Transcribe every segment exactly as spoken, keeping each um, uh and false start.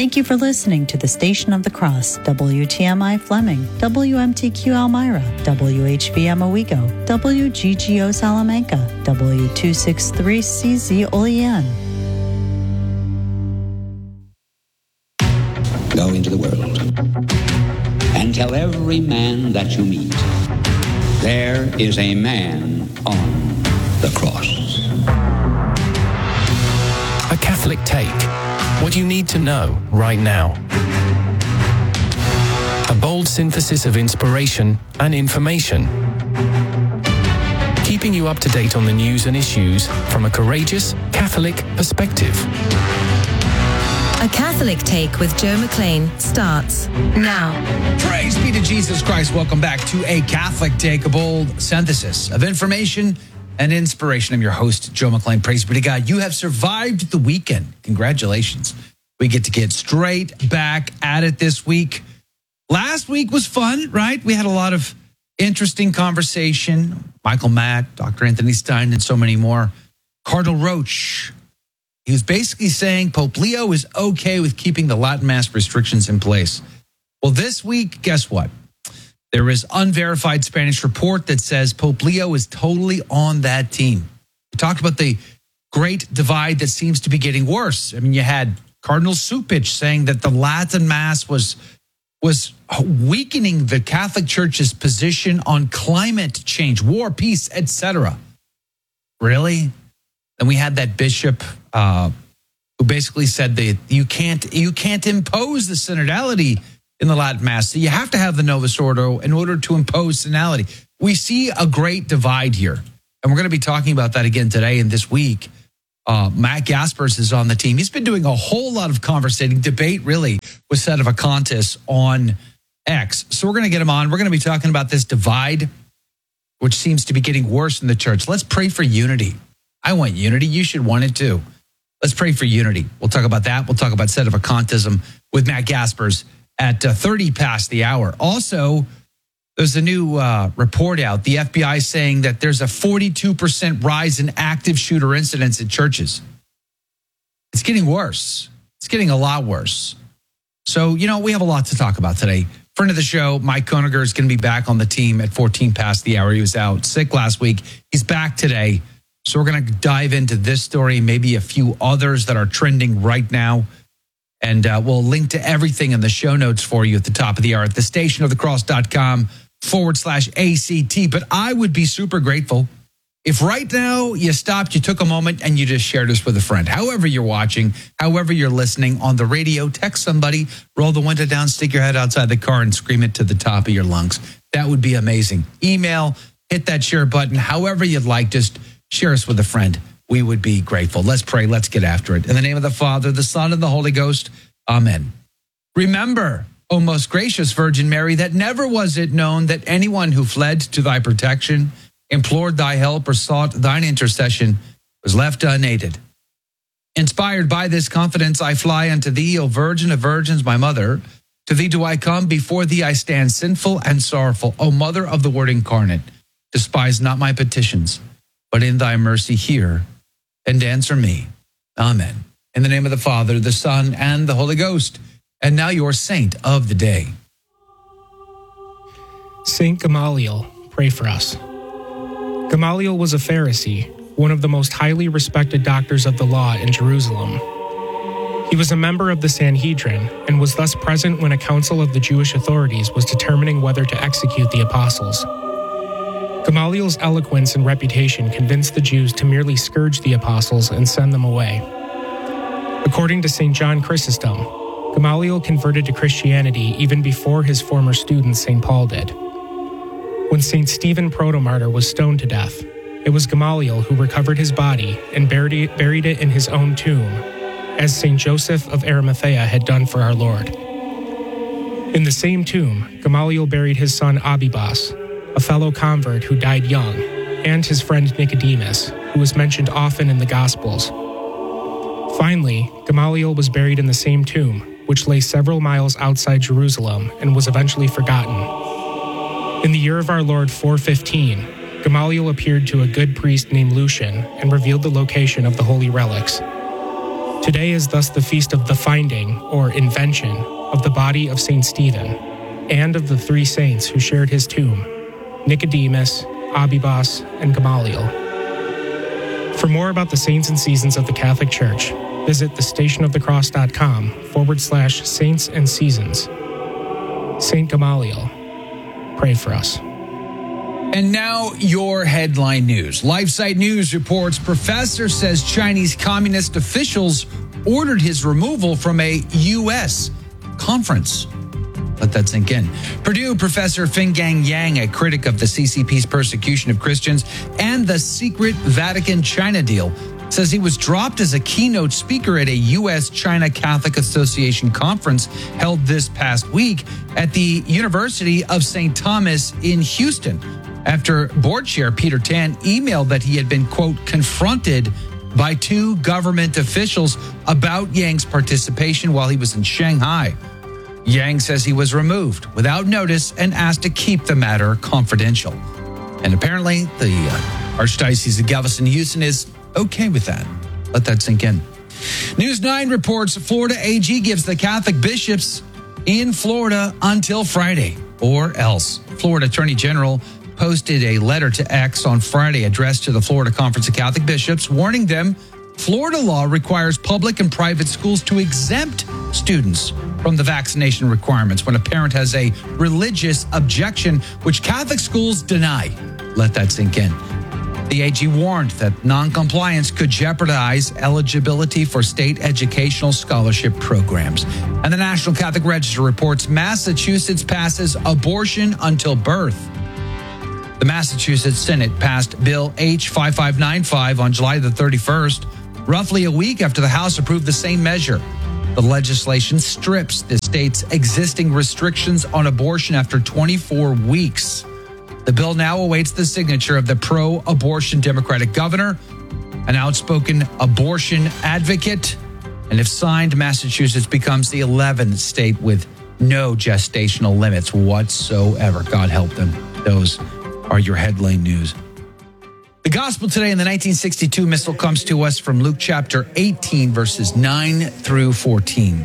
Thank you for listening to the Station of the Cross, W T M I Fleming, W M T Q Elmira, W H B M Owego, W G G O Salamanca, W two sixty-three C Z Olean. Go into the world and tell every man that you meet, there is a man on the cross. A Catholic Take. What you need to know right now. A bold synthesis of inspiration and information. Keeping you up to date on the news and issues from a courageous Catholic perspective. A Catholic Take with Joe McLean starts now. Praise be to Jesus Christ. Welcome back to A Catholic Take, a bold synthesis of information and inspiration. I'm your host, Joe McLean. Praise be to God. You have survived the weekend. Congratulations. We get to get straight back at it this week. Last week was fun, right? We had a lot of interesting conversation. Michael Mack, Doctor Anthony Stein, and so many more. Cardinal Roach, he was basically saying Pope Leo is okay with keeping the Latin Mass restrictions in place. Well, this week, guess what? There is unverified Spanish report that says Pope Leo is totally on that team. We talked about the great divide that seems to be getting worse. I mean, you had Cardinal Cupich saying that the Latin Mass was, was weakening the Catholic Church's position on climate change, war, peace, et cetera. Really? And we had that bishop uh, who basically said that you can't, you can't impose the synodality in the Latin Mass. So you have to have the Novus Ordo in order to impose synodality. We see a great divide here. And we're going to be talking about that again today and this week. Uh, Matt Gaspers is on the team. He's been doing a whole lot of conversating, debate really, with Sedevacantis on X. So we're going to get him on. We're going to be talking about this divide, which seems to be getting worse in the church. Let's pray for unity. I want unity. You should want it too. Let's pray for unity. We'll talk about that. We'll talk about Sedevacantism with Matt Gaspers at uh, thirty past the hour. Also, there's a new uh, report out. The F B I saying that there's a forty-two percent rise in active shooter incidents at churches. It's getting worse. It's getting a lot worse. So, you know, we have a lot to talk about today. Friend of the show, Mike Koeniger, is going to be back on the team at fourteen past the hour. He was out sick last week. He's back today. So we're going to dive into this story, maybe a few others that are trending right now. And uh, we'll link to everything in the show notes for you at the top of the hour at thestationofthecross.com forward slash ACT. But I would be super grateful if right now you stopped, you took a moment, and you just shared us with a friend. However you're watching, however you're listening on the radio, text somebody, roll the window down, stick your head outside the car, and scream it to the top of your lungs. That would be amazing. Email, hit that share button, however you'd like. Just share us with a friend. We would be grateful. Let's pray. Let's get after it. In the name of the Father, the Son, and the Holy Ghost. Amen. Remember, O most gracious Virgin Mary, that never was it known that anyone who fled to thy protection, implored thy help, or sought thine intercession was left unaided. Inspired by this confidence, I fly unto thee, O Virgin of Virgins, my mother. To thee do I come, before thee I stand sinful and sorrowful. O Mother of the Word incarnate, despise not my petitions, but in thy mercy hear and answer me. Amen. In the name of the Father, the Son, and the Holy Ghost. And now your saint of the day. Saint Gamaliel, pray for us. Gamaliel was a Pharisee, one of the most highly respected doctors of the law in Jerusalem. He was a member of the Sanhedrin and was thus present when a council of the Jewish authorities was determining whether to execute the apostles. Gamaliel's eloquence and reputation convinced the Jews to merely scourge the apostles and send them away. According to Saint John Chrysostom, Gamaliel converted to Christianity even before his former student Saint Paul did. When Saint Stephen Protomartyr was stoned to death, it was Gamaliel who recovered his body and buried it, buried it in his own tomb, as Saint Joseph of Arimathea had done for our Lord. In the same tomb, Gamaliel buried his son Abibas, a fellow convert who died young, and his friend Nicodemus, who was mentioned often in the Gospels. Finally, Gamaliel was buried in the same tomb, which lay several miles outside Jerusalem and was eventually forgotten. In the year of our Lord four fifteen, Gamaliel appeared to a good priest named Lucian and revealed the location of the holy relics. Today is thus the feast of the finding, or invention, of the body of Saint Stephen, and of the three saints who shared his tomb, Nicodemus, Abibas, and Gamaliel. For more about the saints and seasons of the Catholic Church, visit thestationofthecross.com forward slash saints and seasons. Saint Gamaliel, pray for us. And now your headline news. LifeSite News reports professor says Chinese communist officials ordered his removal from a U S conference. Let that sink in. Purdue professor Fingang Yang, a critic of the C C P's persecution of Christians and the secret Vatican-China deal, says he was dropped as a keynote speaker at a U S China Catholic Association conference held this past week at the University of Saint Thomas in Houston, after board chair Peter Tan emailed that he had been, quote, confronted by two government officials about Yang's participation while he was in Shanghai. Yang says he was removed without notice and asked to keep the matter confidential. And apparently the uh, Archdiocese of Galveston, Houston is okay with that. Let that sink in. News nine reports Florida A G gives the Catholic bishops in Florida until Friday or else. Florida Attorney General posted a letter to X on Friday addressed to the Florida Conference of Catholic Bishops, warning them Florida law requires public and private schools to exempt students from the vaccination requirements when a parent has a religious objection, which Catholic schools deny. Let that sink in. The A G warned that noncompliance could jeopardize eligibility for state educational scholarship programs. And the National Catholic Register reports Massachusetts passes abortion until birth. The Massachusetts Senate passed Bill H fifty-five ninety-five on July the thirty-first, roughly a week after the House approved the same measure. The legislation strips the state's existing restrictions on abortion after twenty-four weeks. The bill now awaits the signature of the pro-abortion Democratic governor, an outspoken abortion advocate, and if signed, Massachusetts becomes the eleventh state with no gestational limits whatsoever. God help them. Those are your headline news. The gospel today in the nineteen sixty-two missal comes to us from Luke chapter eighteen, verses nine through fourteen.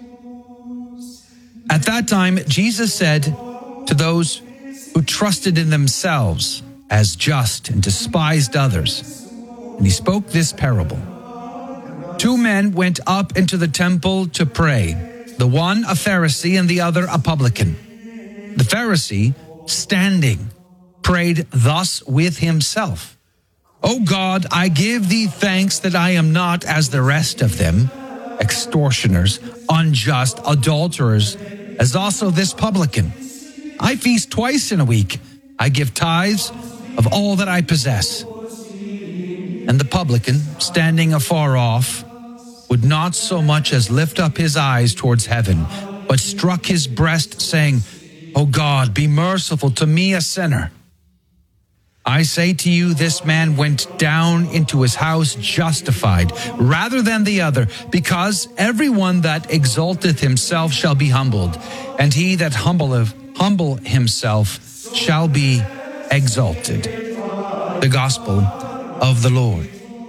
At that time, Jesus said to those who trusted in themselves as just and despised others, and he spoke this parable. Two men went up into the temple to pray, the one a Pharisee and the other a publican. The Pharisee, standing, prayed thus with himself, O God, I give thee thanks that I am not as the rest of them, extortioners, unjust, adulterers, as also this publican. I feast twice in a week. I give tithes of all that I possess. And the publican, standing afar off, would not so much as lift up his eyes towards heaven, but struck his breast, saying, O God, be merciful to me, a sinner. I say to you, this man went down into his house justified rather than the other, because everyone that exalteth himself shall be humbled, and he that humbleth humble himself shall be exalted. The gospel of the Lord.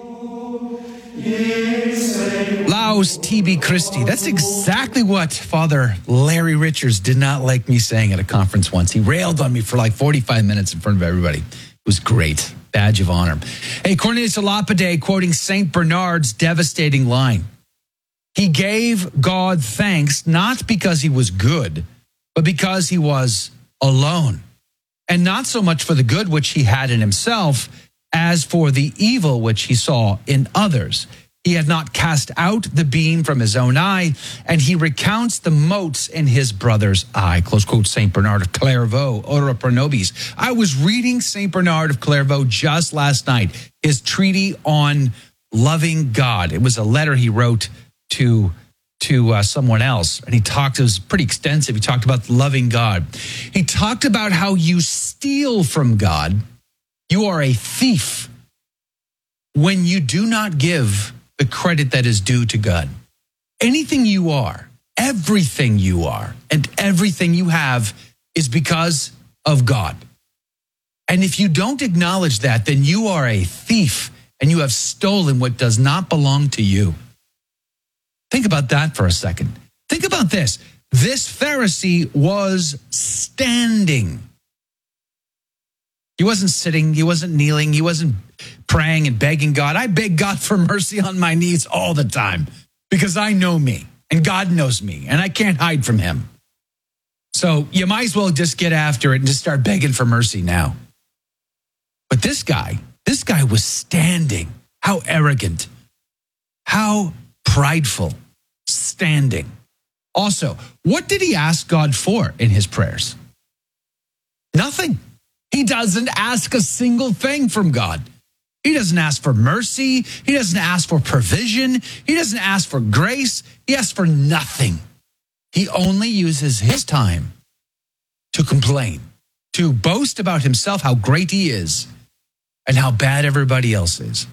Laus tibi Christi. That's exactly what Father Larry Richards did not like me saying at a conference once. He railed on me for like forty-five minutes in front of everybody. It was great. Badge of honor. Hey, Cornelius a Lapide quoting Saint Bernard's devastating line. He gave God thanks not because he was good, but because he was alone. And not so much for the good which he had in himself, as for the evil which he saw in others. He had not cast out the beam from his own eye, and he recounts the motes in his brother's eye. Close quote, Saint Bernard of Clairvaux, Ora pro nobis. I was reading Saint Bernard of Clairvaux just last night, his treatise on loving God. It was a letter he wrote to, to uh, someone else, and he talked, it was pretty extensive. He talked about loving God. He talked about how you steal from God. You are a thief when you do not give the credit that is due to God. Anything you are, everything you are, and everything you have is because of God. And if you don't acknowledge that, then you are a thief and you have stolen what does not belong to you. Think about that for a second. Think about this. This Pharisee was standing. He wasn't sitting. He wasn't kneeling. He wasn't praying and begging God. I beg God for mercy on my knees all the time because I know me and God knows me and I can't hide from him. So you might as well just get after it and just start begging for mercy now. But this guy, this guy was standing. How arrogant. How prideful. Standing. Also, what did he ask God for in his prayers? Nothing. He doesn't ask a single thing from God. He doesn't ask for mercy. He doesn't ask for provision. He doesn't ask for grace. He asks for nothing. He only uses his time to complain, to boast about himself, how great he is, and how bad everybody else is.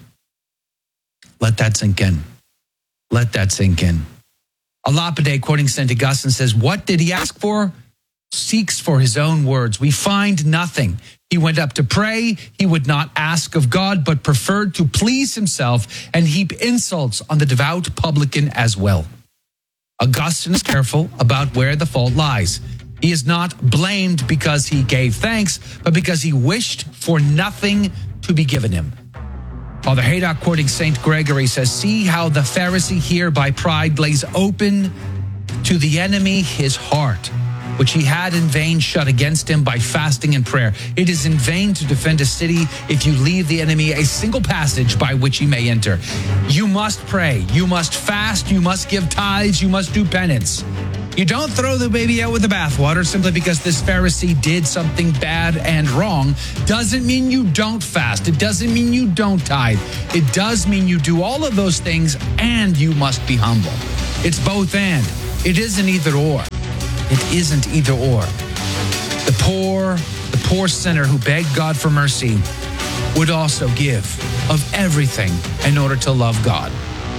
Let that sink in. Let that sink in. A Lapide, quoting Saint Augustine, says, what did he ask for? Seeks for his own words. We find nothing. He went up to pray. He would not ask of God, but preferred to please himself and heap insults on the devout publican as well. Augustine is careful about where the fault lies. He is not blamed because he gave thanks, but because he wished for nothing to be given him. Father Haydock, quoting Saint Gregory, says, see how the Pharisee here by pride lays open to the enemy his heart, which he had in vain shut against him by fasting and prayer. It is in vain to defend a city if you leave the enemy a single passage by which he may enter. You must pray, you must fast, you must give tithes, you must do penance. You don't throw the baby out with the bathwater simply because this Pharisee did something bad and wrong. Doesn't mean you don't fast. It doesn't mean you don't tithe. It does mean you do all of those things and you must be humble. It's both and. It isn't either or. It isn't either or. The poor, the poor sinner who begged God for mercy would also give of everything in order to love God.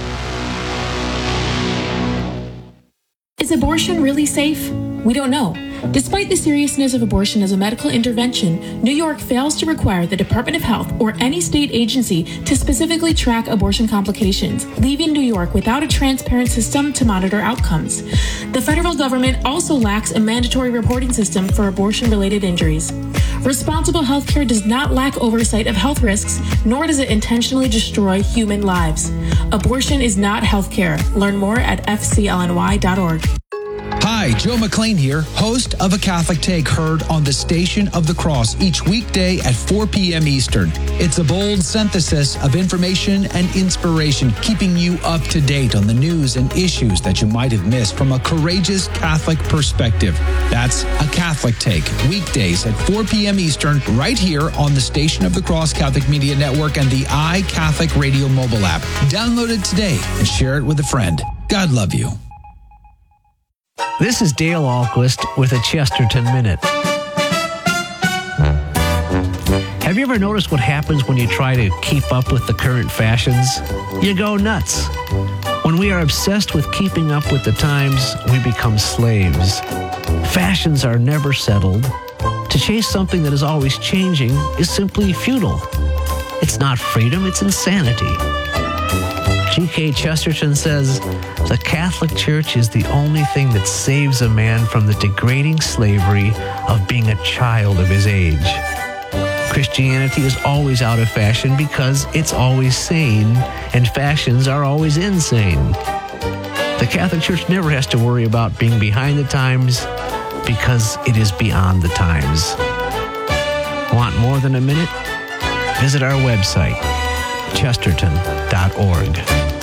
Is abortion really safe? We don't know. Despite the seriousness of abortion as a medical intervention, New York fails to require the Department of Health or any state agency to specifically track abortion complications, leaving New York without a transparent system to monitor outcomes. The federal government also lacks a mandatory reporting system for abortion-related injuries. Responsible healthcare does not lack oversight of health risks, nor does it intentionally destroy human lives. Abortion is not healthcare. Learn more at f c l n y dot org. Hi, Joe McLean here, host of A Catholic Take, heard on the Station of the Cross each weekday at four p.m. Eastern. It's a bold synthesis of information and inspiration, keeping you up to date on the news and issues that you might have missed from a courageous Catholic perspective. That's A Catholic Take, weekdays at four p.m. Eastern, right here on the Station of the Cross Catholic Media Network and the iCatholic Radio mobile app. Download it today and share it with a friend. God love you. This is Dale Ahlquist with a Chesterton Minute. Have you ever noticed what happens when you try to keep up with the current fashions? You go nuts. When we are obsessed with keeping up with the times, we become slaves. Fashions are never settled. To chase something that is always changing is simply futile. It's not freedom, it's insanity. G K Chesterton says, the Catholic Church is the only thing that saves a man from the degrading slavery of being a child of his age. Christianity is always out of fashion because it's always sane, and fashions are always insane. The Catholic Church never has to worry about being behind the times because it is beyond the times. Want more than a minute? Visit our website, chesterton dot org.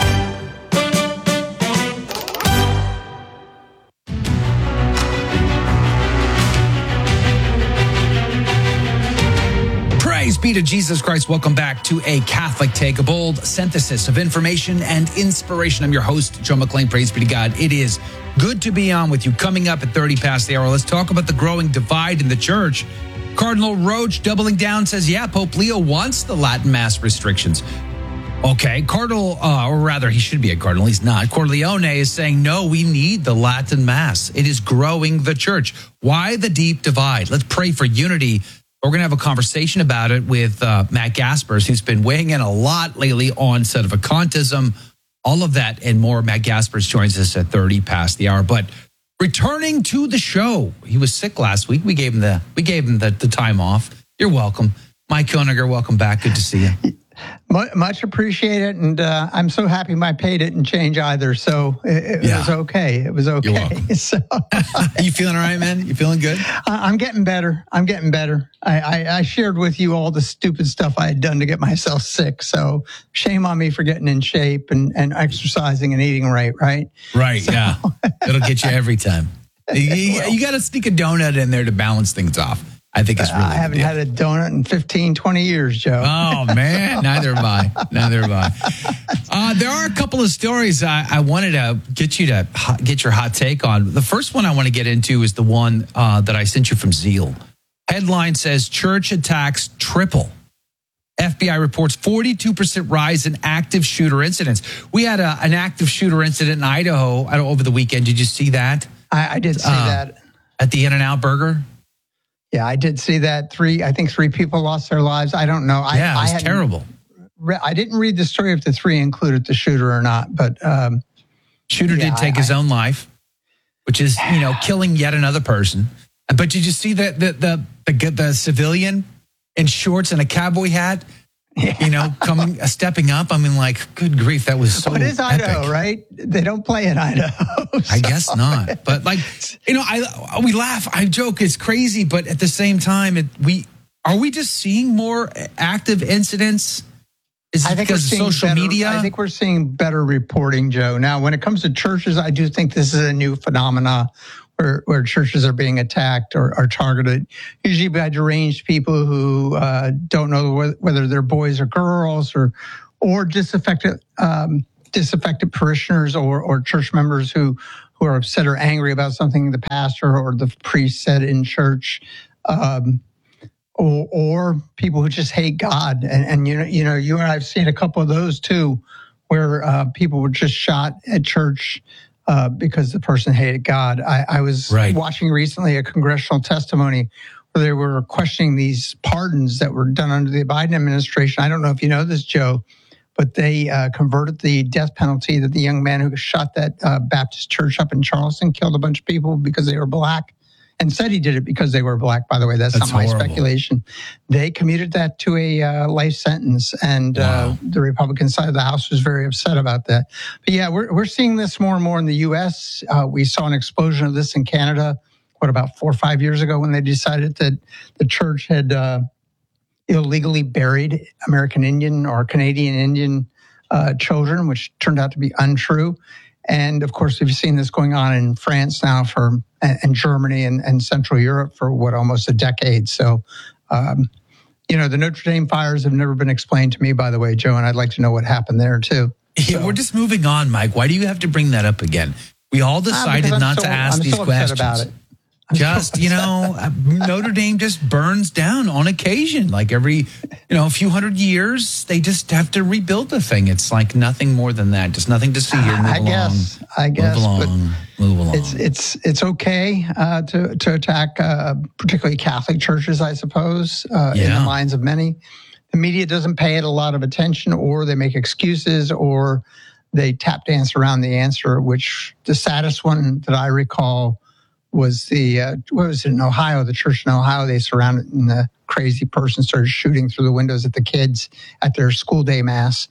Praise be to Jesus Christ. Welcome back to A Catholic Take, a bold synthesis of information and inspiration. I'm your host, Joe McLean. Praise be to God. It is good to be on with you. Coming up at thirty past the hour, let's talk about the growing divide in the church. Cardinal Roach doubling down says, yeah, Pope Leo wants the Latin Mass restrictions. Okay, Cardinal, uh, or rather, he should be a cardinal. He's not. Corleone is saying, no, we need the Latin Mass. It is growing the church. Why the deep divide? Let's pray for unity. We're going to have a conversation about it with uh, Matt Gaspers, who's been weighing in a lot lately on sedevacantism, All of that and more. Matt Gaspers joins us at thirty past the hour. But returning to the show, he was sick last week. We gave him the we gave him the, the time off. You're welcome. Mike Koeniger, welcome back. Good to see you. Much appreciated, and uh, I'm so happy my pay didn't change either. So it, it Yeah. was okay. It was okay. You're welcome. So You feeling all right, man? You feeling good? I- I'm getting better. I'm getting better. I, I, I shared with you all the stupid stuff I had done to get myself sick. So shame on me for getting in shape and, and exercising and eating right. Right. Right. Yeah. It'll get you every time. You, you got to sneak a donut in there to balance things off. I think it's really I haven't good. had a donut in fifteen, twenty years, Joe. Oh, man. Neither have I. Neither have I. Uh, there are a couple of stories I, I wanted to get you to hot, get your hot take on. The first one I want to get into is the one uh, that I sent you from Zeal. Headline says, church attacks triple. F B I reports forty-two percent rise in active shooter incidents. We had a, an active shooter incident in Idaho I don't, over the weekend. Did you see that? I, I did see Uh, that. At the In-N-Out Burger? Yeah, I did see that. Three, I think three people lost their lives. I don't know. I, Yeah, it was I hadn't terrible. Re- I didn't read the story if the three included the shooter or not, but um, Shooter Yeah, did take I- his own life, which is, you know, killing yet another person. But did you see the the the the, the civilian in shorts and a cowboy hat? You know, coming uh, stepping up. I mean, like, good grief, that was so. But it is Idaho, epic. right? They don't play in Idaho. I guess not. But like, you know, I we laugh, I joke, it's crazy, but at the same time, it, we are we just seeing more active incidents? Is it I think we're because of seeing social better, media? I think we're seeing better reporting, Joe. Now, when it comes to churches, I do think this is a new phenomena where, where churches are being attacked or are targeted, usually by deranged people who uh, don't know whether, whether they're boys or girls, or or disaffected um, disaffected parishioners or or church members who who are upset or angry about something the pastor or the priest said in church. Um, Or, or people who just hate God, and, and you know, you know, you and I've seen a couple of those too, where uh, people were just shot at church uh, because the person hated God. I, I was Right. watching recently a congressional testimony where they were questioning these pardons that were done under the Biden administration. I don't know if you know this, Joe, but they uh, converted the death penalty that the young man who shot that uh, Baptist church up in Charleston, killed a bunch of people because they were black. And said he did it because they were black, by the way. That's, That's not my horrible. speculation. They commuted that to a uh, life sentence, and Wow. uh, the Republican side of the House was very upset about that. But yeah, we're we're seeing this more and more in the U S. Uh, we saw an explosion of this in Canada, what, about four or five years ago, when they decided that the church had uh, illegally buried American Indian or Canadian Indian uh, children, which turned out to be untrue. And of course, we've seen this going on in France now for, and Germany and, and Central Europe for what, almost a decade. So, um, you know, the Notre Dame fires have never been explained to me, by the way, Joe, and I'd like to know what happened there too. Yeah, we're just moving on, Mike. Why do you have to bring that up again? We all decided Ah, I'm not so- to ask I'm these so upset questions. about it. Just, you know, uh, Notre Dame just burns down on occasion. Like every, you know, a few hundred years, they just have to rebuild the thing. It's like nothing more than that. Just nothing to see here. Move I along. guess, I guess, Move but along. Move along. It's it's it's okay uh, to to attack uh, particularly Catholic churches, I suppose, uh, in Yeah. the minds of many. The media doesn't pay it a lot of attention, or they make excuses, or they tap dance around the answer. Which the saddest one that I recall was the uh, what was it in Ohio? The church in Ohio, they surrounded, and the crazy person started shooting through the windows at the kids at their school day mass.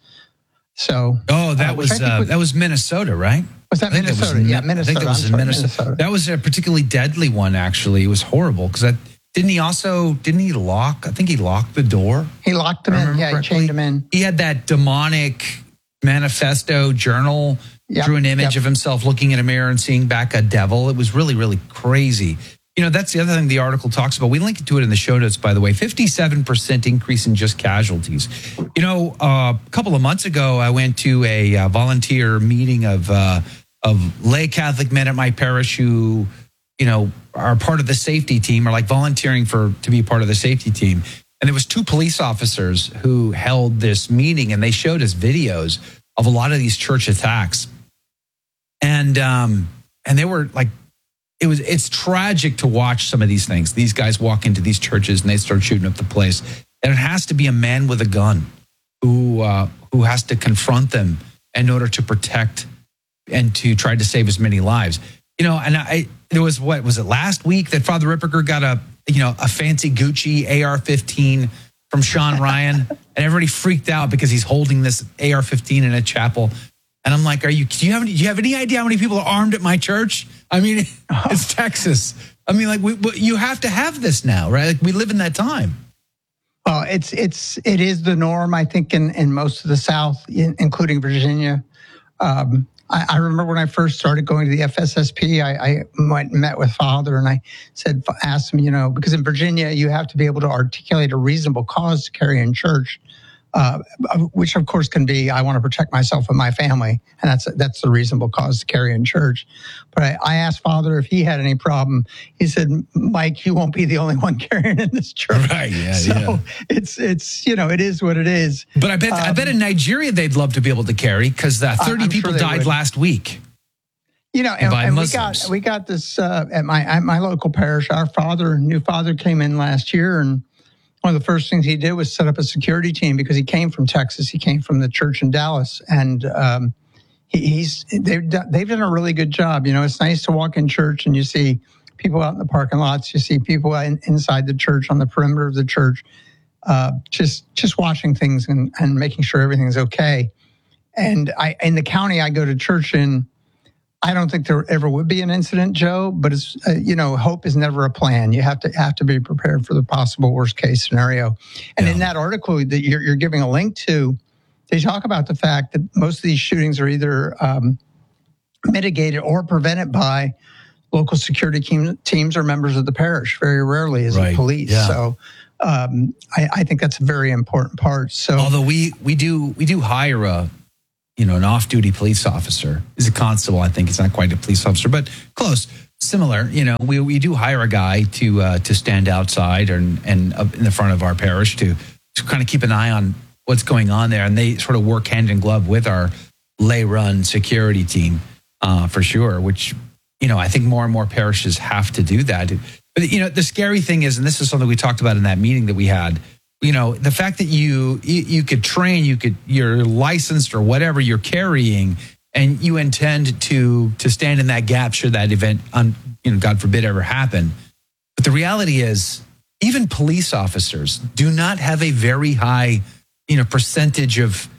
So, oh, that uh, which I was think uh, was- that was Minnesota, right? Was that I think that Minnesota? was, Yeah, I Minnesota. think that was I'm in sorry, Minnesota. Minnesota. That was a particularly deadly one. Actually, it was horrible because didn't he also didn't he lock? I think he locked the door. He locked them I in. remember Yeah, he correctly. chained them in. He had that demonic manifesto journal, Yep, drew an image yep. of himself looking in a mirror and seeing back a devil. It was really, really crazy. You know, that's the other thing the article talks about. We link to it in the show notes, by the way. fifty-seven percent increase in just casualties. You know, uh, a couple of months ago, I went to a uh, volunteer meeting of uh, of lay Catholic men at my parish who, you know, are part of the safety team, or like volunteering for to be part of the safety team. And there was two police officers who held this meeting, and they showed us videos of a lot of these church attacks. And um, and they were like, it was it's tragic to watch some of these things. These guys walk into these churches and they start shooting up the place. And it has to be a man with a gun who uh, who has to confront them in order to protect and to try to save as many lives. You know, and I there was what was it last week that Father Ripperger got a you know a fancy Gucci A R fifteen from Sean Ryan, and everybody freaked out because he's holding this A R fifteen in a chapel. And I'm like, are you? Do you have any, do you have any idea how many people are armed at my church? I mean, it's Texas. I mean, like we, we, you have to have this now, right? Like we live in that time. Well, it's it's it is the norm, I think, in, in most of the South, in, including Virginia. Um, I, I remember when I first started going to the F S S P, I, I went and met with Father, and I said, asked him, you know, because in Virginia you have to be able to articulate a reasonable cause to carry in church. Uh, which of course can be, I want to protect myself and my family, and that's that's the reasonable cause to carry in church. But I, I asked Father if he had any problem. He said, "Mike, you won't be the only one carrying in this church." Right? Yeah. So yeah. it's it's you know it is what it is. But I bet um, I bet in Nigeria they'd love to be able to carry because uh, thirty I'm people sure died would. last week. You know, and, and we got we got this uh, at my at my local parish. Our father, new father, came in last year, and one of the first things he did was set up a security team because he came from Texas. He came from the church in Dallas, and um, he, he's they've done, they've done a really good job. You know, it's nice to walk in church and you see people out in the parking lots. You see people in, inside the church, on the perimeter of the church, uh, just just watching things and, and making sure everything's okay. And I in the county I go to church in, I don't think there ever would be an incident, Joe, but it's, uh, you know, hope is never a plan. You have to have to be prepared for the possible worst case scenario. And yeah. in that article that you're, you're giving a link to, they talk about the fact that most of these shootings are either um, mitigated or prevented by local security team, teams or members of the parish. Very rarely is right. it police. Yeah. So um, I, I think that's a very important part. So although we we do we do hire a you know, an off-duty police officer. Is a constable, I think. He's not quite a police officer, but close, similar. You know, we we do hire a guy to uh, to stand outside and and uh, in the front of our parish to to kind of keep an eye on what's going on there, and they sort of work hand in glove with our lay-run security team uh, for sure. Which you know, I think more and more parishes have to do that. But you know, the scary thing is, and this is something we talked about in that meeting that we had. You know, the fact that you, you you could train, you could you're licensed or whatever you're carrying, and you intend to to stand in that gap should that event, un, you know, God forbid, ever happen. But the reality is, even police officers do not have a very high, you know, percentage of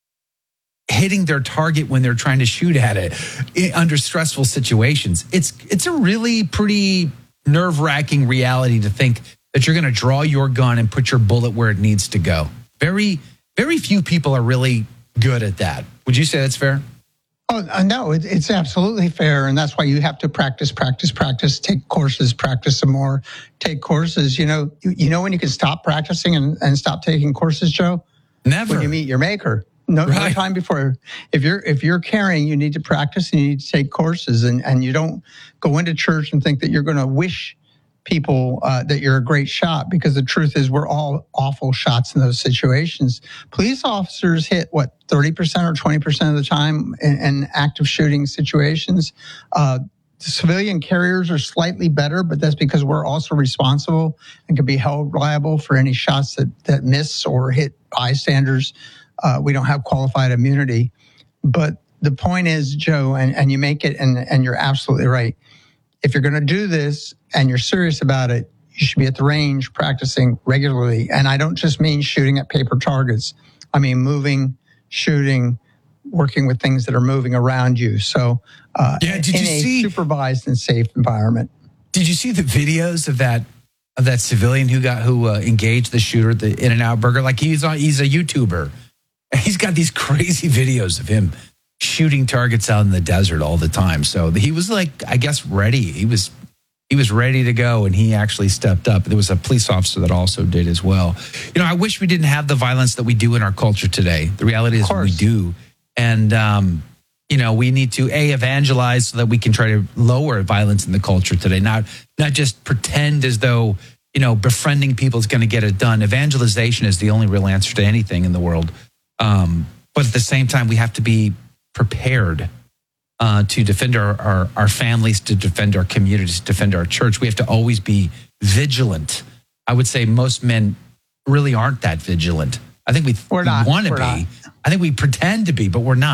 hitting their target when they're trying to shoot at it under stressful situations. It's it's a really pretty nerve-wracking reality to think that you're going to draw your gun and put your bullet where it needs to go. Very, very few people are really good at that. Would you say that's fair? Oh, uh, no, it, it's absolutely fair. And that's why you have to practice, practice, practice, take courses, practice some more, take courses. You know, you, you know when you can stop practicing and, and stop taking courses, Joe? Never. When you meet your maker. No, right. no time before. If you're if you're carrying, you need to practice and you need to take courses. And, and you don't go into church and think that you're going to wish people uh, that you're a great shot, because the truth is we're all awful shots in those situations. Police officers hit what thirty percent or twenty percent of the time in, in active shooting situations. Uh, civilian carriers are slightly better, but that's because we're also responsible and can be held liable for any shots that that miss or hit bystanders. Uh, we don't have qualified immunity. But the point is, Joe, and, and you make it, and, and you're absolutely right. If you're going to do this and you're serious about it, you should be at the range practicing regularly. And I don't just mean shooting at paper targets. I mean moving, shooting, working with things that are moving around you. So uh, yeah, did in you a see, supervised and safe environment. Did you see the videos of that of that civilian who got who uh, engaged the shooter at the In-N-Out Burger? Like he's a, he's a YouTuber. He's got these crazy videos of him shooting targets out in the desert all the time. So he was like, I guess, ready. He was he was ready to go, and he actually stepped up. There was a police officer that also did as well. You know, I wish we didn't have the violence that we do in our culture today. The reality is we do. And, um, you know, we need to, A, evangelize so that we can try to lower violence in the culture today. Not, not just pretend as though, you know, befriending people is going to get it done. Evangelization is the only real answer to anything in the world. Um, but at the same time, we have to be prepared uh, to defend our, our, our families, to defend our communities, to defend our church. We have to always be vigilant. I would say most men really aren't that vigilant. I think we, we want to be. Not. I think we pretend to be, but we're not.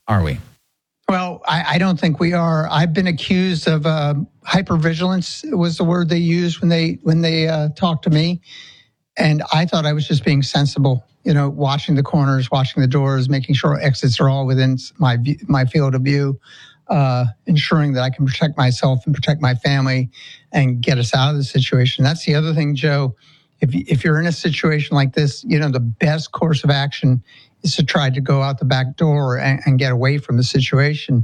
are we? Well, I, I don't think we are. I've been accused of uh, hypervigilance was the word they used when they when they uh, talked to me, and I thought I was just being sensible. You know, watching the corners, watching the doors, making sure exits are all within my my field of view, uh, ensuring that I can protect myself and protect my family and get us out of the situation. That's the other thing, Joe. If if you're in a situation like this, you know, the best course of action is to try to go out the back door and, and get away from the situation,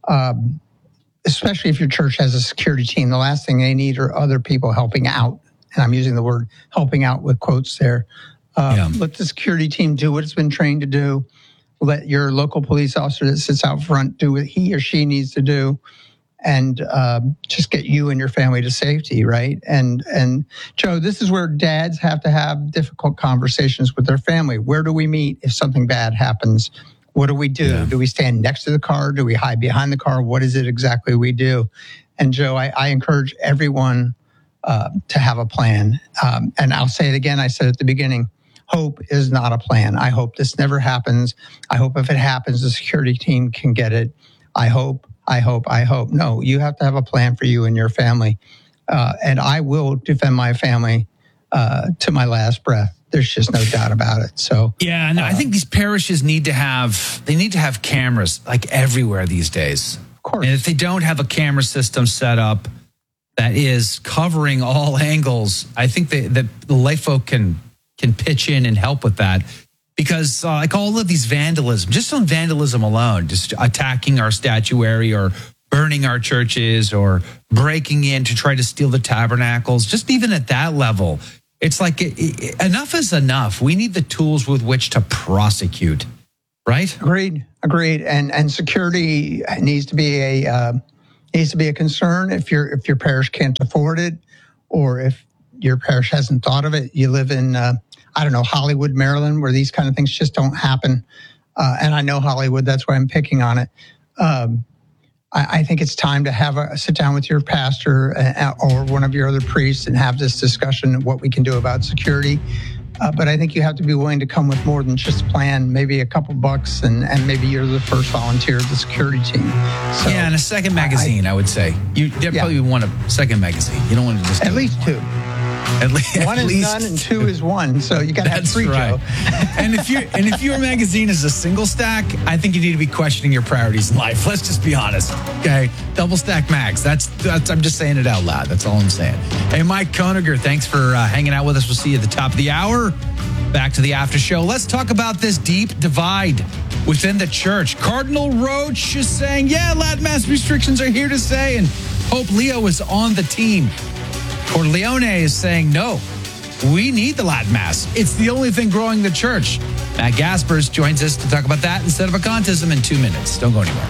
um, especially if your church has a security team. The last thing they need are other people helping out. And I'm using the word helping out with quotes there. Uh, yeah. Let the security team do what it's been trained to do. Let your local police officer that sits out front do what he or she needs to do. And uh, just get you and your family to safety, right? And and Joe, this is where dads have to have difficult conversations with their family. Where do we meet if something bad happens? What do we do? Yeah. Do we stand next to the car? Do we hide behind the car? What is it exactly we do? And Joe, I, I encourage everyone uh, to have a plan. Um, and I'll say it again. I said at the beginning, hope is not a plan. I hope this never happens. I hope if it happens, the security team can get it. I hope. I hope, I hope. No, you have to have a plan for you and your family. Uh, and I will defend my family uh, to my last breath. There's just no doubt about it. So yeah, no, uh, I think these parishes need to have, they need to have cameras like everywhere these days. Of course. And if they don't have a camera system set up that is covering all angles, I think they, that the lay folk can, can pitch in and help with that. Because uh, like all of these vandalism, just on vandalism alone, just attacking our statuary or burning our churches or breaking in to try to steal the tabernacles, just even at that level, it's like it, it, enough is enough. We need the tools with which to prosecute, right? Agreed, agreed. And and security needs to be a uh, needs to be a concern if your if your parish can't afford it, or if your parish hasn't thought of it. You live in uh, I don't know, Hollywood, Maryland, where these kind of things just don't happen. Uh, and I know Hollywood, that's why I'm picking on it. Um, I, I think it's time to have a sit down with your pastor uh, or one of your other priests and have this discussion of what we can do about security. Uh, but I think you have to be willing to come with more than just a plan, maybe a couple bucks, and, and maybe you're the first volunteer of the security team. So, yeah, and a second magazine, I, I would say. You definitely yeah. want a second magazine. You don't want to just At least two. At least, one at is least. none and two is one, so you got to have three, right. Joe. and if you and if your magazine is a single stack, I think you need to be questioning your priorities in life. Let's just be honest, okay? Double stack mags. That's that's. I'm just saying it out loud. That's all I'm saying. Hey, Mike Koeniger, thanks for uh, hanging out with us. We'll see you at the top of the hour. Back to the after show. Let's talk about this deep divide within the church. Cardinal Roach is saying, "Yeah, Latin Mass restrictions are here to stay," and Pope Leo is on the team. Corleone is saying, no, we need the Latin Mass. It's the only thing growing the church. Matt Gaspers joins us to talk about that instead of a contism in two minutes. Don't go anywhere.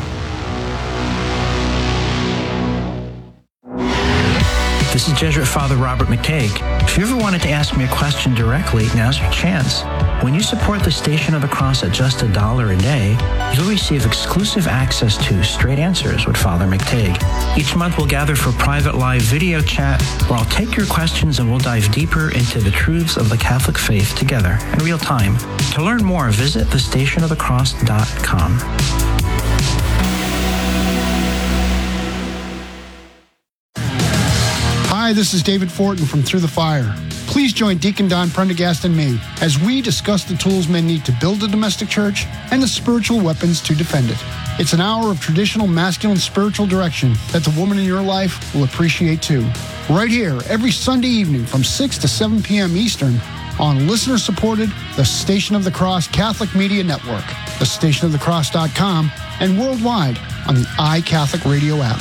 This is Jesuit Father Robert McTague. If you ever wanted to ask me a question directly, now's your chance. When you support the Station of the Cross at just a dollar a day, you'll receive exclusive access to Straight Answers with Father McTague. Each month we'll gather for private live video chat where I'll take your questions and we'll dive deeper into the truths of the Catholic faith together in real time. To learn more, visit the station of the cross dot com. Hi, this is David Fortin from Through the Fire. Please join Deacon Don Prendergast and me as we discuss the tools men need to build a domestic church and the spiritual weapons to defend it. It's an hour of traditional masculine spiritual direction that the woman in your life will appreciate too. Right here, every Sunday evening from six to seven p.m. Eastern on listener-supported The Station of the Cross Catholic Media Network, the station of the cross dot com, and worldwide on the iCatholic Radio app.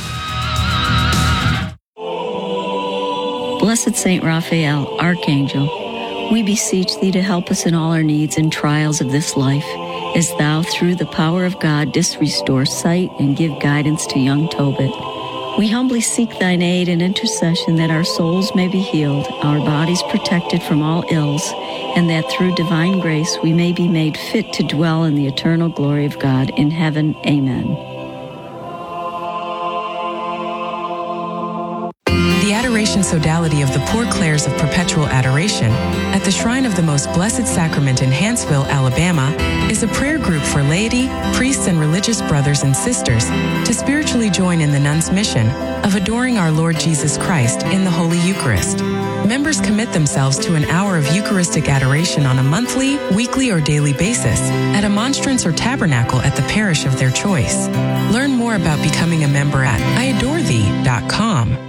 Blessed Saint Raphael, Archangel, we beseech thee to help us in all our needs and trials of this life, as thou, through the power of God, didst restore sight and give guidance to young Tobit. We humbly seek thine aid and intercession that our souls may be healed, our bodies protected from all ills, and that through divine grace we may be made fit to dwell in the eternal glory of God in heaven. Amen. The Adoration Adoration Sodality of the Poor Clares of Perpetual Adoration at the Shrine of the Most Blessed Sacrament in Hanceville, Alabama, is a prayer group for laity, priests, and religious brothers and sisters to spiritually join in the nuns' mission of adoring our Lord Jesus Christ in the Holy Eucharist. Members commit themselves to an hour of Eucharistic adoration on a monthly, weekly, or daily basis at a monstrance or tabernacle at the parish of their choice. Learn more about becoming a member at I adore thee dot com.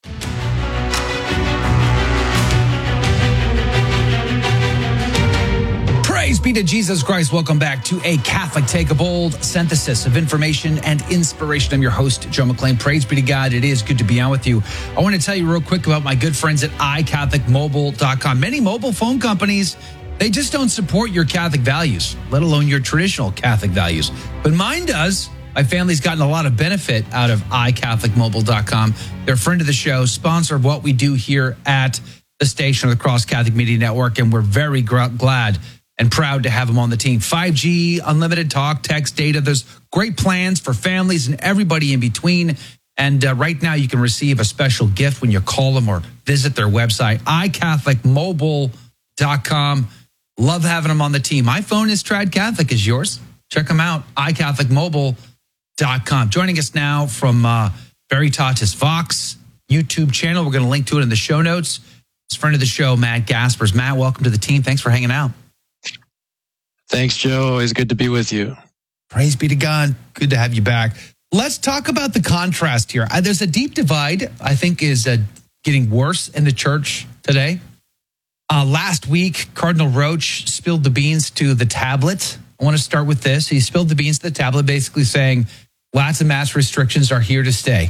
Praise be to Jesus Christ. Welcome back to A Catholic Take, a bold synthesis of information and inspiration. I'm your host, Joe McClain. Praise be to God. It is good to be on with you. I want to tell you real quick about my good friends at i catholic mobile dot com. Many mobile phone companies, they just don't support your Catholic values, let alone your traditional Catholic values. But mine does. My family's gotten a lot of benefit out of i catholic mobile dot com. They're a friend of the show, sponsor of what we do here at the station of the Cross Catholic Media Network, and we're very gr- glad and proud to have them on the team. five G, unlimited talk, text, data. There's great plans for families and everybody in between. And uh, right now you can receive a special gift when you call them or visit their website, i catholic mobile dot com. Love having them on the team. My phone is Trad Catholic. Is yours? Check them out, i catholic mobile dot com. Joining us now from uh, Veritatis Vox YouTube channel. We're going to link to it in the show notes. It's friend of the show, Matt Gaspers. Matt, welcome to the team. Thanks for hanging out. Thanks, Joe. Always good to be with you. Praise be to God. Good to have you back. Let's talk about the contrast here. Uh, there's a deep divide, I think, is uh, getting worse in the church today. Uh, last week, Cardinal Roach spilled the beans to the tablet. I want to start with this. He spilled the beans to the tablet, basically saying Latin Mass restrictions are here to stay.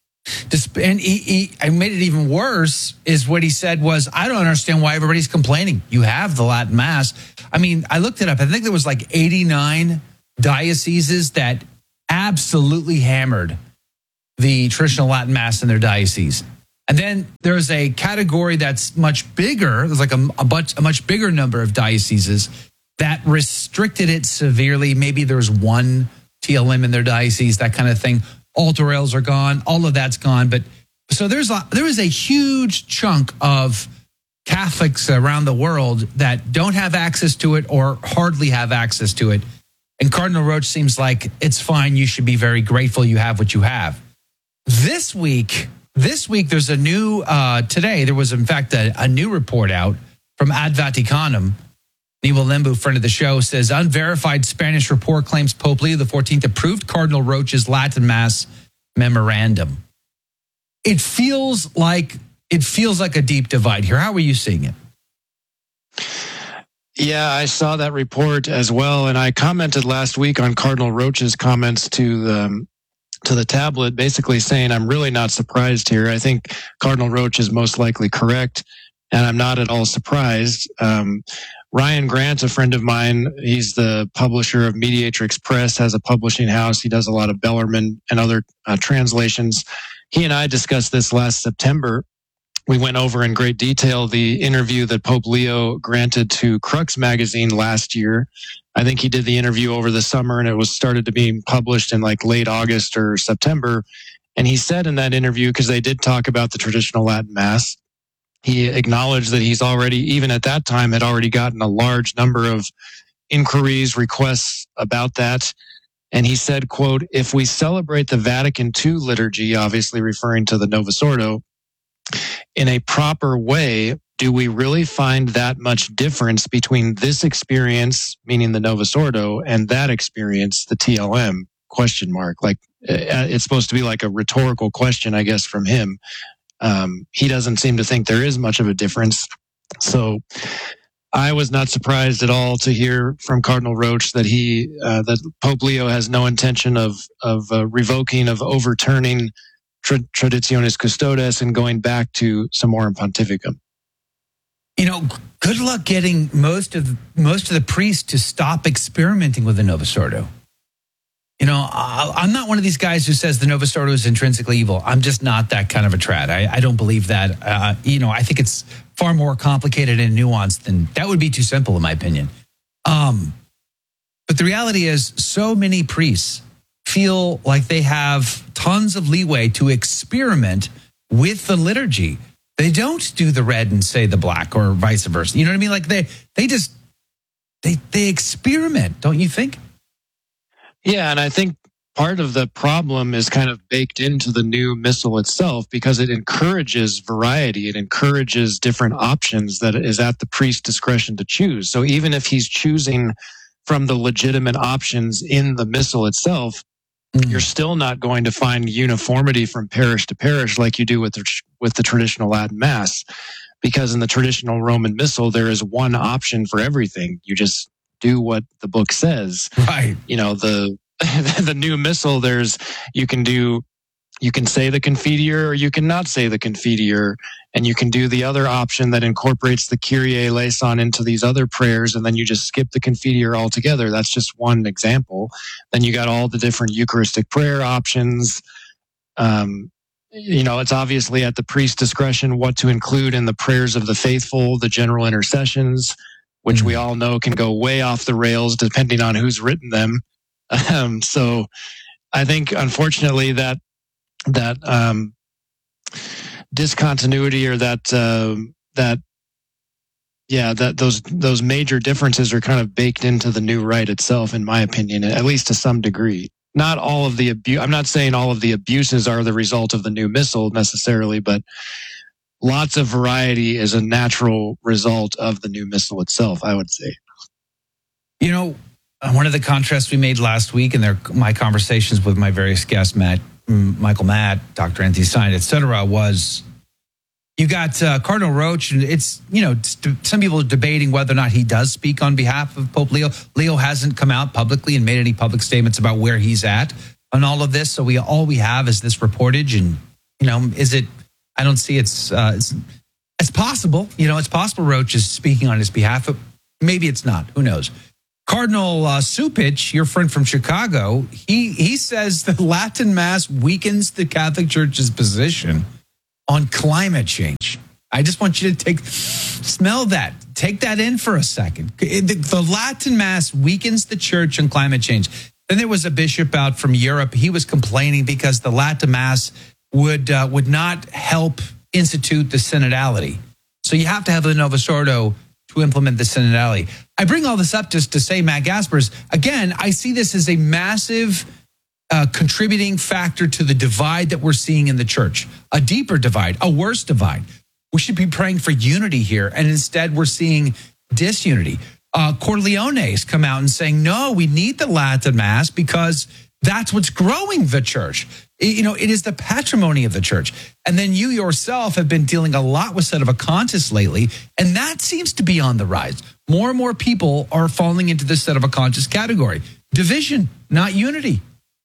And he, he I made it even worse is what he said was, I don't understand why everybody's complaining. You have the Latin Mass. I mean, I looked it up. I think there was like eighty-nine dioceses that absolutely hammered the traditional Latin Mass in their diocese. And then there's a category that's much bigger. There's like a, a, bunch, a much bigger number of dioceses that restricted it severely. Maybe there's one T L M in their diocese, that kind of thing. Altar rails are gone. All of that's gone. But so there's a, there is a huge chunk of Catholics around the world that don't have access to it or hardly have access to it. And Cardinal Roach seems like it's fine. You should be very grateful you have what you have. This week, this week there's a new, uh, today there was in fact a, a new report out from Ad Vaticanum. Niwa Limbu, friend of the show, says unverified Spanish report claims Pope Leo the fourteenth approved Cardinal Roach's Latin Mass memorandum. It feels like it feels like a deep divide here. How are you seeing it? Yeah, I saw that report as well, and I commented last week on Cardinal Roach's comments to the to the tablet, basically saying I'm really not surprised here. I think Cardinal Roach is most likely correct, and I'm not at all surprised. Um, Ryan Grant, a friend of mine, he's the publisher of Mediatrix Press, has a publishing house. He does a lot of Bellarmine and other uh, translations. He and I discussed this last September. We went over in great detail the interview that Pope Leo granted to Crux magazine last year. I think he did the interview over the summer, and it was started to be published in like late August or September. And he said in that interview, because they did talk about the traditional Latin Mass, he acknowledged that he's already, even at that time, had already gotten a large number of inquiries, requests about that. And he said, quote, if we celebrate the Vatican two liturgy, obviously referring to the Novus Ordo, in a proper way, do we really find that much difference between this experience, meaning the Novus Ordo, and that experience, the T L M? Question mark. Like, it's supposed to be like a rhetorical question, I guess, from him. Um, he doesn't seem to think there is much of a difference. So I was not surprised at all to hear from Cardinal Roach that he, uh, that Pope Leo has no intention of, of uh, revoking, of overturning tra- Traditionis Custodes and going back to Summorum Pontificum. You know, good luck getting most of most of the priests to stop experimenting with the Novus Ordo. You know, I'm not one of these guys who says the Novus Ordo is intrinsically evil. I'm just not that kind of a trad. I, I don't believe that. Uh, you know, I think it's far more complicated and nuanced than that would be too simple, in my opinion. Um, but the reality is, so many priests feel like they have tons of leeway to experiment with the liturgy. They don't do the red and say the black or vice versa. You know what I mean? Like they they just they they experiment, don't you think? Yeah, and I think part of the problem is kind of baked into the new missal itself because it encourages variety. It encourages different options that is at the priest's discretion to choose. So even if he's choosing from the legitimate options in the missal itself, mm. you're still not going to find uniformity from parish to parish like you do with the, with the traditional Latin Mass. Because in the traditional Roman Missal, there is one option for everything. You just do what the book says. Right. You know, the the new Missal, there's you can do you can say the Confiteor or you can not say the Confiteor, and you can do the other option that incorporates the Kyrie eleison into these other prayers, and then you just skip the Confiteor altogether. That's just one example. Then you got all the different Eucharistic prayer options. Um, You know, it's obviously at the priest's discretion what to include in the prayers of the faithful, the general intercessions, which mm-hmm. we all know can go way off the rails depending on who's written them. Um, so I think, unfortunately, that that um, discontinuity or that uh, that yeah, that those those major differences are kind of baked into the new rite itself, in my opinion, at least to some degree. Not all of the abuse. I'm not saying all of the abuses are the result of the new missal necessarily, but lots of variety is a natural result of the new missal itself, I would say. You know, one of the contrasts we made last week in their, my conversations with my various guests, Matt, Michael Matt, Doctor Anthony Stein, et cetera, was you got uh, Cardinal Roach, and it's, you know, some people are debating whether or not he does speak on behalf of Pope Leo. Leo hasn't come out publicly and made any public statements about where he's at on all of this. So we all we have is this reportage, and, you know, is it, I don't see it's, uh, it's, it's possible, you know, it's possible Roach is speaking on his behalf, but maybe it's not. Who knows? Cardinal uh, Cupich, your friend from Chicago, he he says the Latin Mass weakens the Catholic Church's position on climate change. I just want you to take, smell that. Take that in for a second. The, the Latin Mass weakens the church on climate change. Then there was a bishop out from Europe. He was complaining because the Latin Mass would uh, would not help institute the synodality. So you have to have the Novus Ordo to implement the synodality. I bring all this up just to say, Matt Gaspers, again, I see this as a massive Uh, contributing factor to the divide that we're seeing in the church, a deeper divide, a worse divide. We should be praying for unity here, and instead we're seeing disunity. Uh, Corleone's come out and saying, no, we need the Latin Mass because that's what's growing the church. It, you know, it is the patrimony of the church. And then you yourself have been dealing a lot with Sedevacantists lately, and that seems to be on the rise. More and more people are falling into the Sedevacantist category. Division, not unity.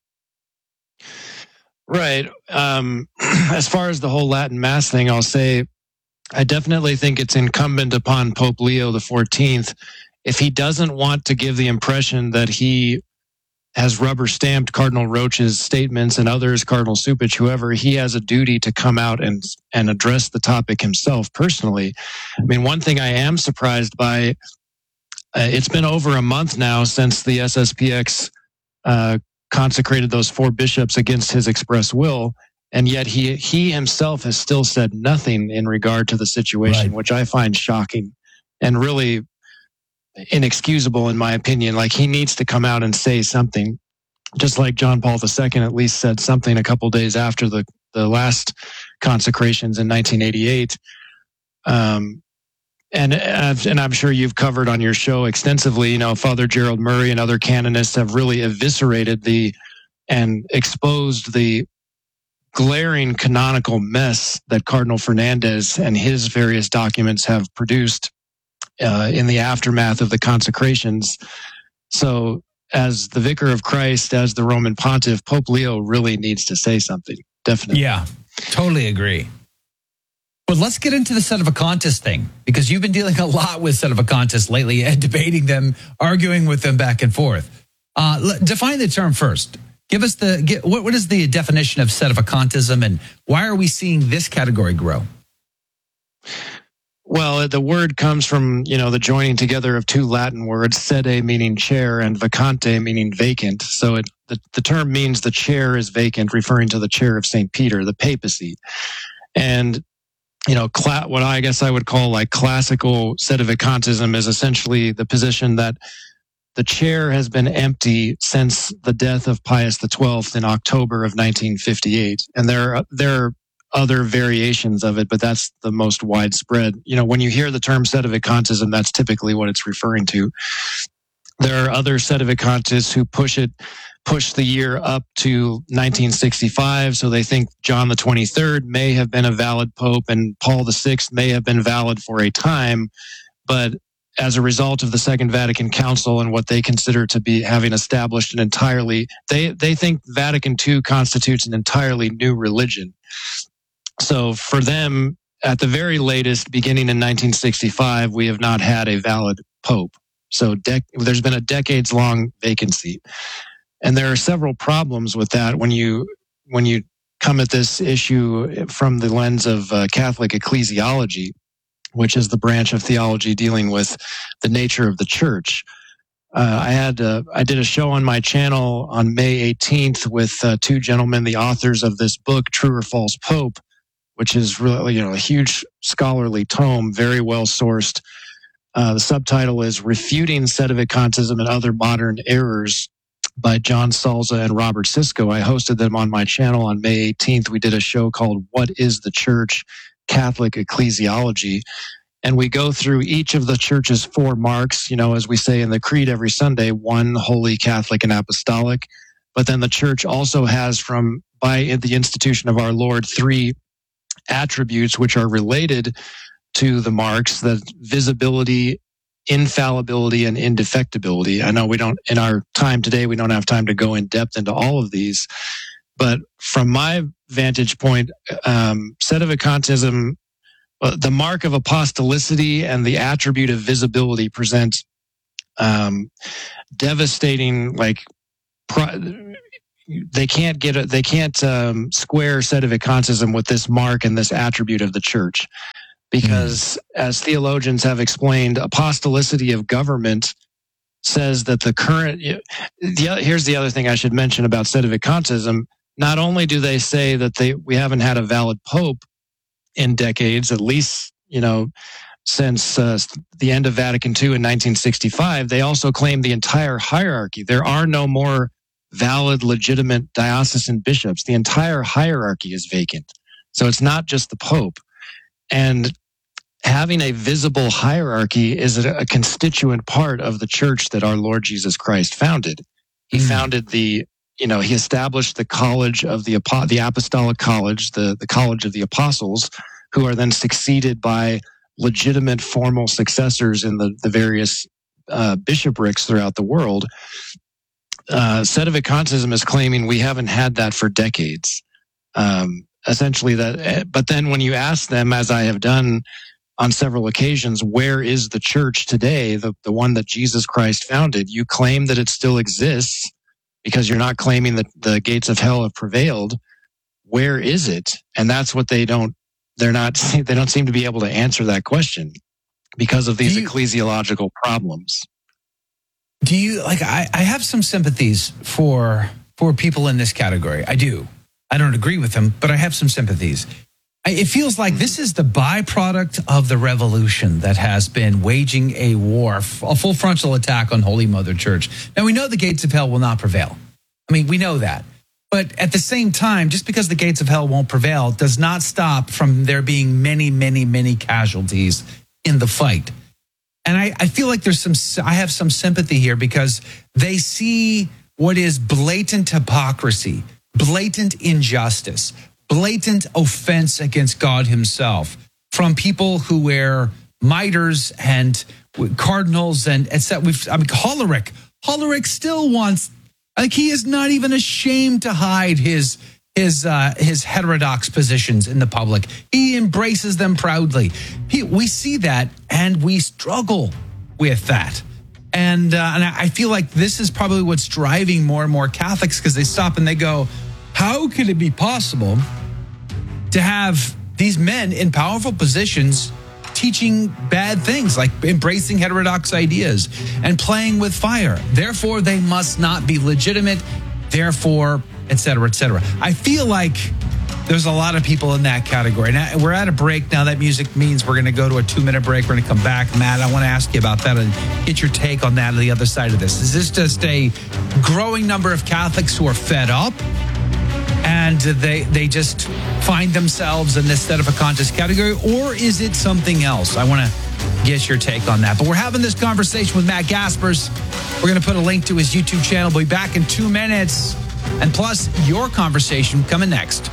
Right. Um, as far as the whole Latin Mass thing, I'll say I definitely think it's incumbent upon Pope Leo the fourteenth, if he doesn't want to give the impression that he has rubber stamped Cardinal Roach's statements and others, Cardinal Cupich, whoever, he has a duty to come out and and address the topic himself personally. I mean, one thing I am surprised by, uh, it's been over a month now since the S S P X uh, consecrated those four bishops against his express will, and yet he he himself has still said nothing in regard to the situation, right, which I find shocking and really inexcusable in my opinion. Like, he needs to come out and say something, just like John Paul the Second at least said something a couple days after the, the last consecrations in nineteen eighty-eight. Um, And, and I'm sure you've covered on your show extensively, you know, Father Gerald Murray and other canonists have really eviscerated the and exposed the glaring canonical mess that Cardinal Fernandez and his various documents have produced uh, in the aftermath of the consecrations. So as the Vicar of Christ, as the Roman Pontiff, Pope Leo really needs to say something. Definitely. Yeah, totally agree. But let's get into the Sedevacantist thing, because you've been dealing a lot with Sedevacantists lately and debating them, arguing with them back and forth. Uh, define the term first. Give us the get, what, what is the definition of Sedevacantism, and why are we seeing this category grow? Well, the word comes from, you know, the joining together of two Latin words, sede meaning chair and vacante meaning vacant. So it, the, the term means the chair is vacant, referring to the chair of Saint Peter, the papacy. And you know, cla- what I guess I would call like classical sedevacantism is essentially the position that the chair has been empty since the death of Pius the twelfth in October of nineteen fifty-eight. And there are, there are other variations of it, but that's the most widespread. You know, when you hear the term sedevacantism, that's typically what it's referring to. There are other sedevacantists who push it, push the year up to nineteen sixty-five. So they think John the twenty-third may have been a valid pope and Paul the sixth may have been valid for a time. But as a result of the Second Vatican Council and what they consider to be having established an entirely, they, they think Vatican two constitutes an entirely new religion. So for them, at the very latest, beginning in nineteen sixty-five, we have not had a valid pope. So dec- there's been a decades-long vacancy. And there are several problems with that when you when you come at this issue from the lens of uh, Catholic ecclesiology, which is the branch of theology dealing with the nature of the church. Uh, I had uh, I did a show on my channel on May eighteenth with uh, two gentlemen, the authors of this book, True or False Pope, which is really, you know, a huge scholarly tome, very well sourced. Uh, the subtitle is Refuting Sedevacantism and Other Modern Errors by John Salza and Robert Sisko. I hosted them on my channel on May eighteenth. We did a show called What is the Church? Catholic Ecclesiology. And we go through each of the church's four marks, you know, as we say in the creed every Sunday, one, holy, Catholic, and apostolic. But then the church also has from, by the institution of our Lord, three attributes which are related to the marks, the visibility, infallibility, and indefectibility. I know we don't, in our time today, we don't have time to go in depth into all of these. But from my vantage point, um, sedevacantism, uh, the mark of apostolicity and the attribute of visibility present um, devastating, like, pro- they can't get a, they can't um, square sedevacantism with this mark and this attribute of the church. Because as theologians have explained, apostolicity of government says that the current, the, here's the other thing I should mention about sedevacantism. Not only do they say that they we haven't had a valid pope in decades, at least, you know, since uh, the end of Vatican two in nineteen sixty-five, they also claim the entire hierarchy. There are no more valid, legitimate diocesan bishops. The entire hierarchy is vacant. So it's not just the pope. And having a visible hierarchy is a, a constituent part of the church that our Lord Jesus Christ founded. He mm. founded the, you know, he established the college of the, the apostolic college, the, the college of the apostles, who are then succeeded by legitimate formal successors in the, the various uh, bishoprics throughout the world. Uh, Sedevacantism is claiming we haven't had that for decades. Um, essentially that, but then when you ask them, as I have done on several occasions, where is the church today, the, the one that Jesus Christ founded? You claim that it still exists because you're not claiming that the gates of hell have prevailed. Where is it? And that's what they don't, they're not, they don't seem to be able to answer that question because of these you, ecclesiological problems. Do you, like, I, I have some sympathies for, for people in this category. I do. I don't agree with them, but I have some sympathies. It feels like this is the byproduct of the revolution that has been waging a war, a full frontal attack on Holy Mother Church. Now, we know the gates of hell will not prevail. I mean, we know that. But at the same time, just because the gates of hell won't prevail does not stop from there being many, many, many casualties in the fight. And I, I feel like there's some, I have some sympathy here because they see what is blatant hypocrisy, blatant injustice, blatant offense against God himself from people who wear mitres and cardinals and et cetera. We've, I mean, Hollerich, Hollerich still wants, like, he is not even ashamed to hide his his uh, his heterodox positions in the public. He embraces them proudly. He, we see that and we struggle with that. And, uh, and I feel like this is probably what's driving more and more Catholics, because they stop and they go, how could it be possible to have these men in powerful positions teaching bad things, like embracing heterodox ideas and playing with fire? Therefore, they must not be legitimate. Therefore, et cetera, et cetera. I feel like there's a lot of people in that category. Now, we're at a break now. That music means we're going to go to a two-minute break. We're going to come back. Matt, I want to ask you about that and get your take on that on the other side of this. Is this just a growing number of Catholics who are fed up and they they just find themselves in this sedevacantist category, or is it something else? I want to get your take on that. But we're having this conversation with Matt Gaspers. We're going to put a link to his YouTube channel. We'll be back in two minutes. And plus, your conversation coming next.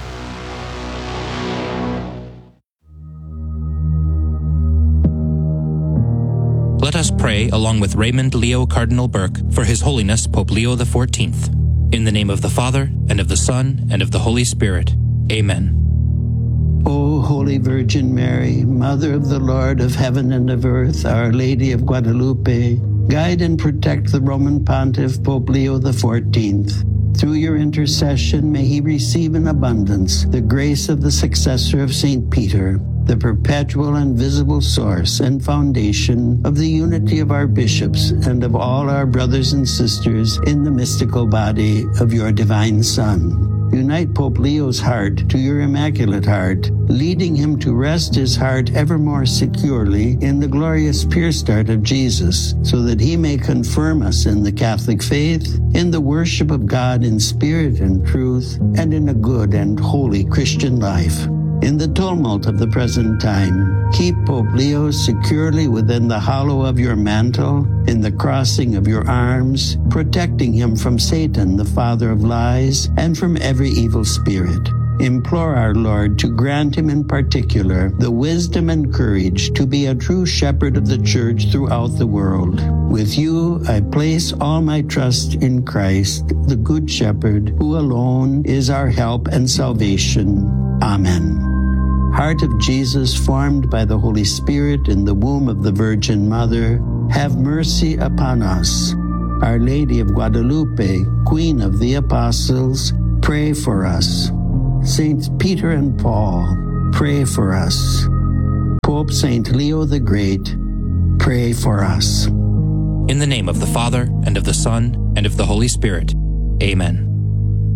Let us pray along with Raymond Leo Cardinal Burke for His Holiness Pope Leo the fourteenth. In the name of the Father, and of the Son, and of the Holy Spirit. Amen. O Holy Virgin Mary, Mother of the Lord of heaven and of earth, Our Lady of Guadalupe, guide and protect the Roman Pontiff Pope Leo the fourteenth. Through your intercession, may he receive in abundance the grace of the successor of Saint Peter, the perpetual and visible source and foundation of the unity of our bishops and of all our brothers and sisters in the mystical body of your divine Son. Unite Pope Leo's heart to your Immaculate Heart, leading him to rest his heart ever more securely in the glorious pure start of Jesus, so that he may confirm us in the Catholic faith, in the worship of God in spirit and truth, and in a good and holy Christian life. In the tumult of the present time, keep Pope Leo securely within the hollow of your mantle, in the crossing of your arms, protecting him from Satan, the father of lies, and from every evil spirit. Implore our Lord to grant him in particular the wisdom and courage to be a true shepherd of the Church throughout the world. With you, I place all my trust in Christ, the Good Shepherd, who alone is our help and salvation. Amen. Heart of Jesus, formed by the Holy Spirit in the womb of the Virgin Mother, have mercy upon us. Our Lady of Guadalupe, Queen of the Apostles, pray for us. Saints Peter and Paul, pray for us. Pope Saint Leo the Great, pray for us. In the name of the Father, and of the Son, and of the Holy Spirit. Amen.